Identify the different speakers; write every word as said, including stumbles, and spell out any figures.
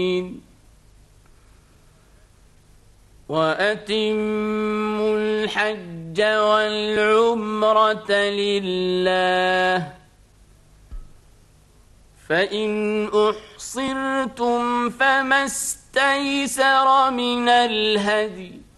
Speaker 1: وأتموا الحج والعمرة لله فإن أحصرتم فما استيسر من الهدي